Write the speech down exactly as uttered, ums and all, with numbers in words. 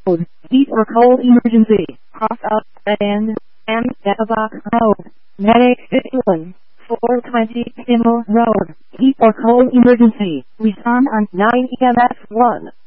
Road, heat or cold emergency, cross out, and, and, Box Road, Medic fifty-one, four twenty Kimmel Road, heat or cold emergency, respond on nine E M S one.